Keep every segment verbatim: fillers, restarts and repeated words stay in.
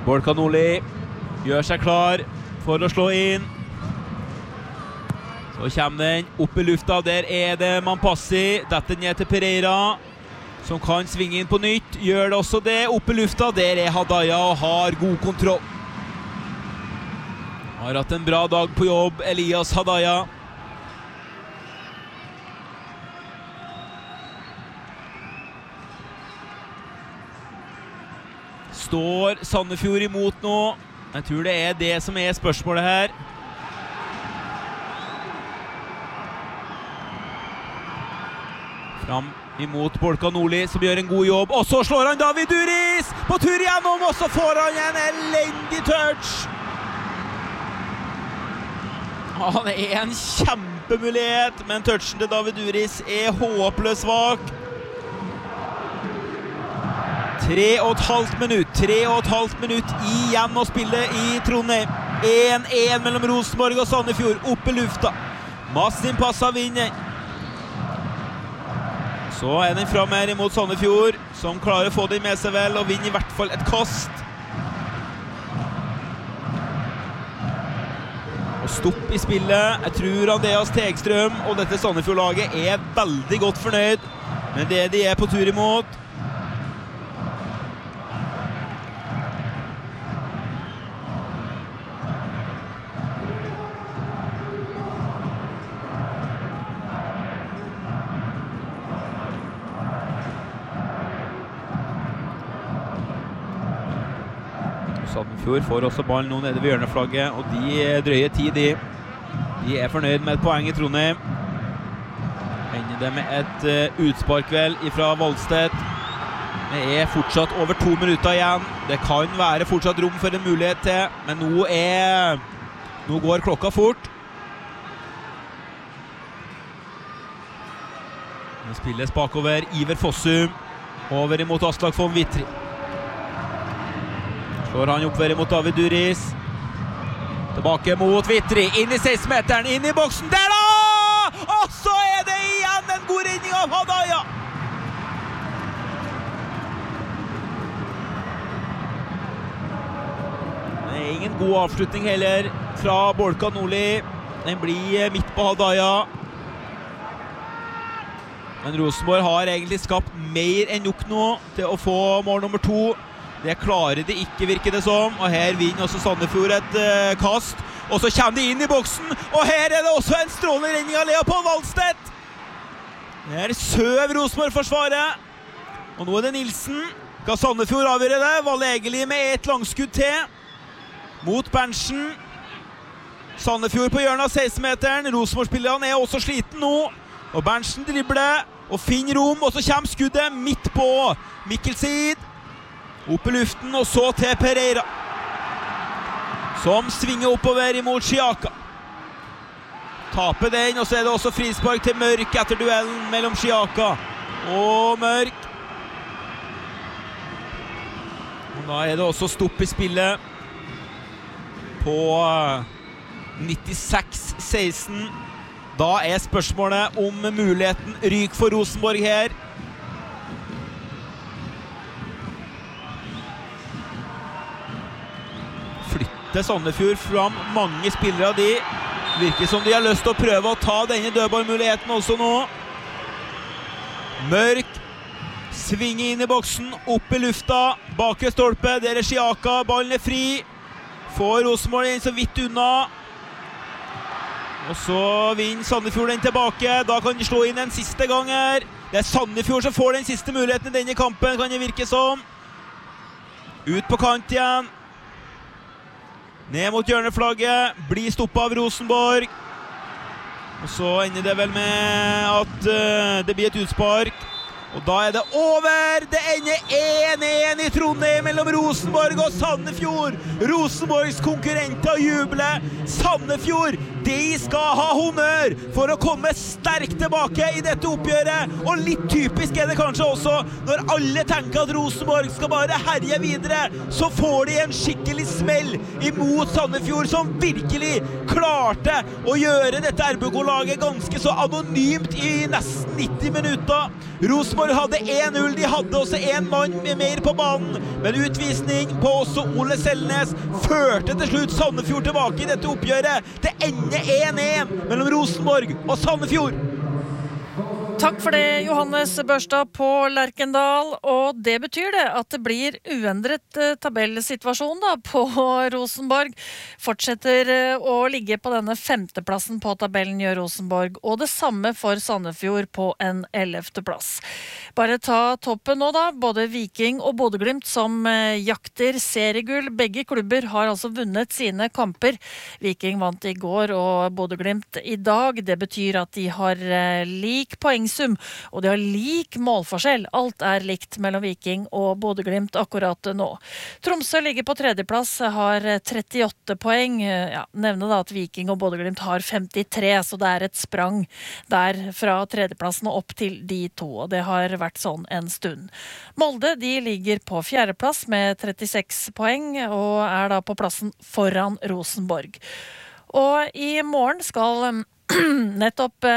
Borka Nordli gjør seg klar for å slå inn. Så kommer den opp i lufta, der er det Mampassi, dette ned til Pereira, som kan svinge inn på nytt, gjør det også det, opp i lufta, der er Hadaya og har god kontroll. Har hatt en bra dag på jobb, Elias Hadaya. Står Sandefjord imot nå? Jeg tror det er det som er spørsmålet her. Fram imot Borka Nordli, som gjør en god jobb. Og så slår han David Uris på tur igjennom, og så får han en elendig touch. Han er en kjempemulighet, men touchen til David Uris er håpløs svak. Tre og et halvt minutt, tre og et halvt minutt igjen å spille i Trondheim. en en mellom Rosenborg og Sandefjord, opp i lufta. Massin Passa vinner. Så er den frem her imot Sandefjord, som klarer å få den med seg vel, og vinner i hvert fall et kast. Og stopp i spillet. Jeg tror Andreas Tegstrøm og dette Sandefjord-laget er veldig godt fornøyd med det de er på tur imot. Sandefjord får også ballen nå nede ved hjørneflagget, og de drøyer tid de. De er fornøyd med et poeng i Trondheim. Ender det med et uh, utspark vel fra Valstedt. Det er fortsatt over to minutter igjen. Det kan være fortsatt rom for en mulighet til, men nå er... Nå går klokka fort. Nå spilles bakover Iver Fossum, over imot Aslak von Witry. Slår han oppver mot David Uris. Tilbake mot Witry, inn i seksten-meteren, inn i boksen, der da! Og så er det igjen en god redning av Hadaya! Det er ingen god avslutning heller fra Borka Nordli. Den blir midt på Hadaya. Men Rosenborg har egentlig skapt mer enn nok nå til å få mål nummer to. Det klarer de ikke, virker det som. Og her vinner også Sandefjord et uh, kast. Og så kommer de inn i boksen. Og her er det også en strålende redning av Leopold Valstedt. Her søv Rosenborg-forsvaret. Og nå er det Nilsen. Skal Sandefjord avgjøre det? Valle Egeli med et langskudd til. Mot Berntsen. Sandefjord på hjørnet av seksten-meteren. Rosenborg-spillerne er også sliten nå. Og Berntsen dribler og finner rom. Og så kommer skuddet midt på Mikkelsid. Opp i luften, og så til Pereira, som svinger oppover imot Xiaka. Taper den, og så er det også frispark til Mørk etter duellen mellom Xiaka og Mørk. Og da er det også stopp i spillet på nittiseks seksten. Da er spørsmålet om muligheten ryker for Rosenborg her. Sandefjord fram mange spillere av de. Virker som de har lyst til å prøve å ta denne dødballmuligheten også nå. Mørk svinger inn i boksen, opp i lufta, bakre stolpe, der er Xiaka, ballen er fri. Får Rosenborg inn så vidt unna. Og så vinner Sandefjord den tilbake. Da kan de slå inn en siste gang her. Det er Sandefjord som får den siste muligheten i denne kampen, kan det virke som. Ut på kant igjen. Ned mot hjørneflagget, blir stoppet av Rosenborg. Og så ender det vel med at uh, det blir et utspark. Og da er det over! Det ender en en i Trondheim mellom Rosenborg og Sandefjord. Rosenborgs konkurrenter jubler. Sandefjord, de skal ha honnør for å komme sterkt tilbake i dette oppgjøret. Og litt typisk er det kanskje også, når alle tenker at Rosenborg skal bare herje videre, så får de en skikkelig smell imot Sandefjord, som virkelig klarte å gjøre dette R B K-laget ganske så anonymt i nesten nitti minutter. Rosenborg hadde en null, de hadde også en mann med mer på banen, men utvisning på også Ole Selnes førte til slutt Sandefjord tilbake i dette oppgjøret. Det ender en en mellom Rosenborg og Sandefjord. Takk for det, Johannes Børstad på Lerkendal, og det betyr det at det blir uendret eh, tabellsituasjon da, på Rosenborg. Fortsetter eh, å ligge på denne femteplassen på tabellen gjør Rosenborg, og det samme for Sandefjord på en ellevte plass. Bare ta toppen nå da, både Viking og Bodø/Glimt som eh, jakter seriegull. Begge klubber har altså vunnet sine kamper. Viking vant i går og Bodø/Glimt i dag. Det betyr at de har eh, lik poeng og de har lik målforskjell. Alt er likt mellom Viking og Bodø/Glimt akkurat nå. Tromsø ligger på tredjeplass, har trettiåtte poeng. Ja, nevne da at Viking og Bodø/Glimt har femtitre, så det er et sprang der fra tredjeplassen og opp til de to, og det har vært sånn en stund. Molde, de ligger på fjerdeplass med trettiseks poeng, og er da på plassen foran Rosenborg. Og i morgen skal nettopp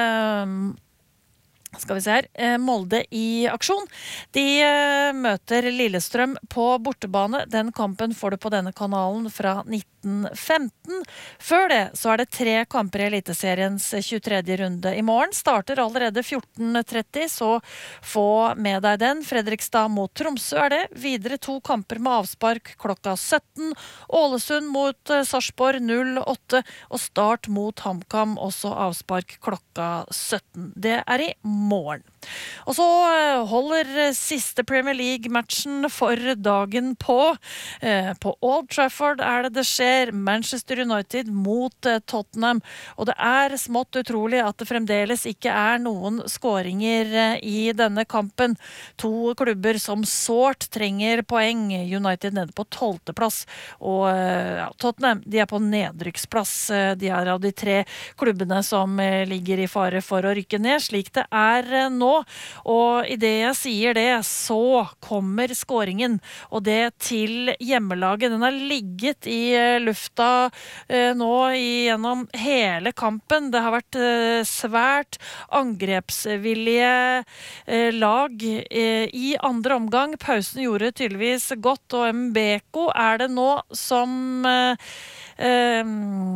skal vi se her, Molde i aksjon. De møter Lillestrøm på bortebane. Den kampen får du på denne kanalen fra nitten femten. Før det så er det tre kamper i Eliteseriens tjuetredje runde i morgen. Starter allerede fjorten tretti, så få med deg den. Fredrikstad mot Tromsø er det. Videre to kamper med avspark klokka sytten. Ålesund mot Sarpsborg null åtte, og Start mot HamKam også avspark klokka sytten. Det er i morgen. Og så holder siste Premier League-matchen for dagen på. På Old Trafford er det det skjer. Manchester United mot Tottenham. Og det er smått utrolig at det fremdeles ikke er noen skåringer i denne kampen. To klubber som sårt trenger poeng. United nede på tolvte plass, og ja, Tottenham, de er på nedrykksplass. De er av de tre klubbene som ligger i fare for å rykke ned, slik det er nå. Og i det jeg sier det, så kommer skåringen, og det til hjemmelaget. Den har ligget i lufta eh, nå gjennom hele kampen. Det har vært eh, svært angrepsvillige eh, lag eh, i andre omgang. Pausen gjorde tydeligvis godt, og Mbeko er det nå som eh, eh,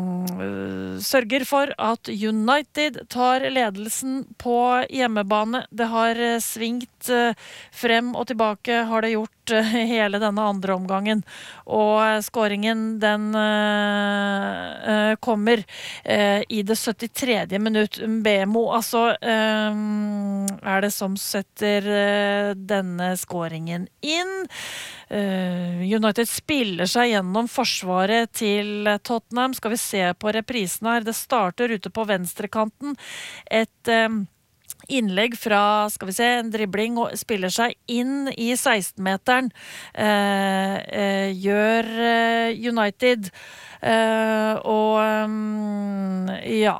sørger for at United tar ledelsen på hjemmebane. Det har eh, svingt eh, frem og tilbake, har det gjort hele denne andre omgangen, og skåringen den uh, kommer uh, i det syttitredje minutt. Mbemo altså uh, er det som setter uh, denne skåringen inn. uh, United spiller seg gjennom forsvaret til Tottenham. Skal vi se på reprisen her, det starter ute på venstrekanten, et uh, innlegg fra, skal vi se, en dribling og spiller seg inn i seksten-meteren. Eh, eh, gjør eh, United. Eh, og um, ja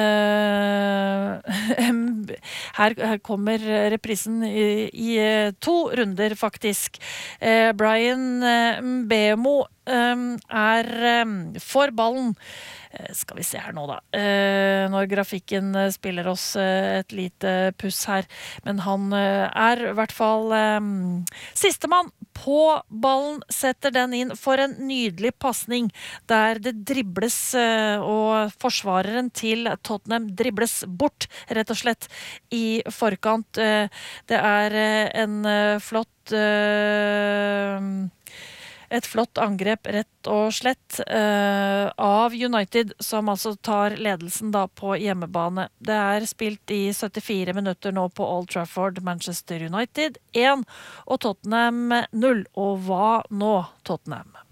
eh, her, her kommer reprisen i, i to runder faktisk. Eh, Brian eh, Mbemo eh, er eh, for ballen. Skal vi se her nå da, eh, når grafikken spiller oss eh, et lite puss her, men han eh, er i hvert fall eh, sistemann på ballen, setter den inn for en nydelig passning der det dribles, eh, og forsvareren til Tottenham dribles bort rett og slett i forkant. Eh, det er eh, en eh, flott eh, Et flott angrep rett og slett uh, av United, som altså tar ledelsen da på hjemmebane. Det er spilt i syttifire minutter nå på Old Trafford. Manchester United én og Tottenham null. Og hva nå, Tottenham?